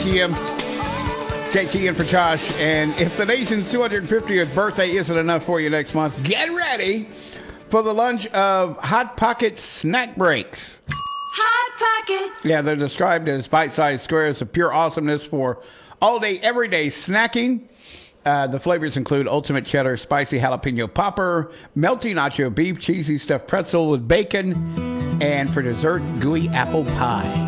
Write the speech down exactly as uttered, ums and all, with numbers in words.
T M. J T in for Josh. And if the nation's two hundred fiftieth birthday isn't enough for you next month, get ready for the lunch of Hot Pocket snack breaks. Hot Pockets. Yeah, they're described as bite-sized squares of pure awesomeness for all-day, everyday snacking. Uh, the flavors include ultimate cheddar, spicy jalapeno popper, melty nacho beef, cheesy stuffed pretzel with bacon, and for dessert, gooey apple pie.